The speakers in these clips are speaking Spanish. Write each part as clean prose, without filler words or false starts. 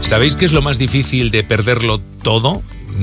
¿Sabéis qué es lo más difícil de perderlo todo?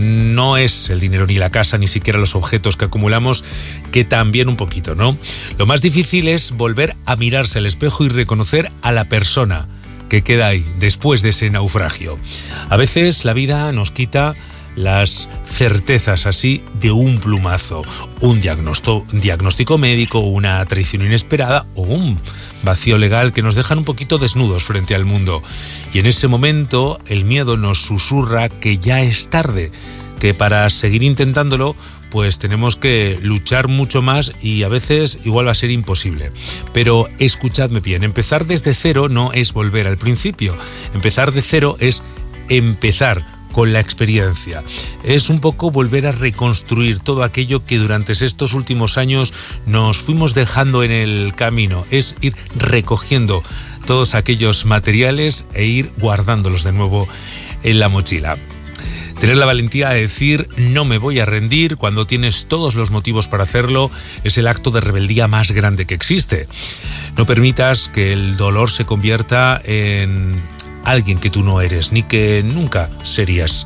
No es el dinero ni la casa, ni siquiera los objetos que acumulamos, que también un poquito, ¿no? Lo más difícil es volver a mirarse al espejo y reconocer a la persona que queda ahí después de ese naufragio. A veces la vida nos quita las certezas así de un plumazo, un diagnóstico médico, una traición inesperada o un vacío legal que nos dejan un poquito desnudos frente al mundo. Y en ese momento el miedo nos susurra que ya es tarde, que para seguir intentándolo pues tenemos que luchar mucho más y a veces igual va a ser imposible. Pero escuchadme bien, empezar desde cero no es volver al principio. Empezar de cero es empezar con la experiencia. Es un poco volver a reconstruir todo aquello que durante estos últimos años nos fuimos dejando en el camino. Es ir recogiendo todos aquellos materiales e ir guardándolos de nuevo en la mochila. Tener la valentía de decir no me voy a rendir cuando tienes todos los motivos para hacerlo es el acto de rebeldía más grande que existe. No permitas que el dolor se convierta en alguien que tú no eres, ni que nunca serías.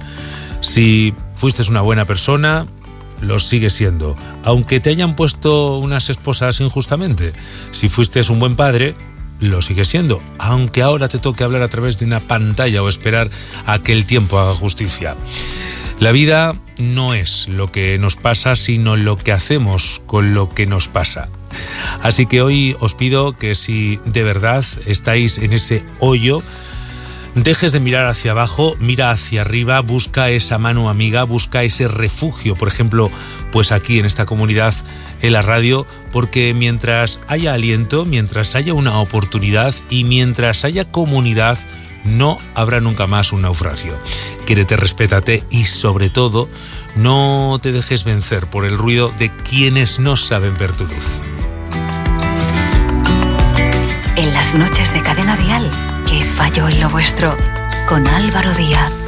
Si fuiste una buena persona, lo sigues siendo, aunque te hayan puesto unas esposas injustamente. Si fuiste un buen padre, lo sigues siendo, aunque ahora te toque hablar a través de una pantalla o esperar a que el tiempo haga justicia. La vida no es lo que nos pasa, sino lo que hacemos con lo que nos pasa. Así que hoy os pido que si de verdad estáis en ese hoyo, dejes de mirar hacia abajo, mira hacia arriba, busca esa mano amiga, busca ese refugio, por ejemplo, pues aquí en esta comunidad, en la radio, porque mientras haya aliento, mientras haya una oportunidad y mientras haya comunidad, no habrá nunca más un naufragio. Quiérete, respétate y sobre todo, no te dejes vencer por el ruido de quienes no saben ver tu luz. En las noches de Cadena Dial, ¿qué falló en lo vuestro? Con Álvaro Díaz.